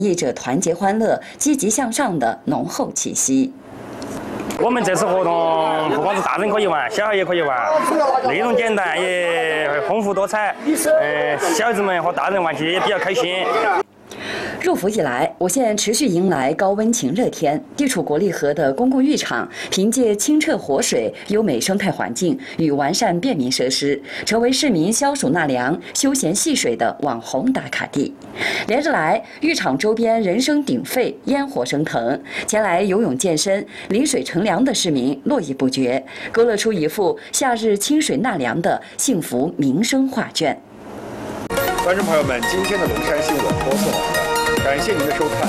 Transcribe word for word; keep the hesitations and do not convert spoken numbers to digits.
溢着团结欢乐、积极向上的浓厚气息。 我们这次活动不光是大人可以玩，小孩也可以玩，内容简单也丰富多彩。呃，小孩子们和大人玩起也比较开心。 入伏以来，我县持续迎来高温晴热天。地处国立河的公共浴场，凭借清澈活水、优美生态环境与完善便民设施，成为市民消暑纳凉、休闲戏水的网红打卡地。连日来，浴场周边人声鼎沸，烟火升腾，前来游泳健身、临水乘凉的市民络绎不绝，勾勒出一幅夏日清水纳凉的幸福民生画卷。 观众朋友们，今天的龙山新闻播送完了，感谢您的收看。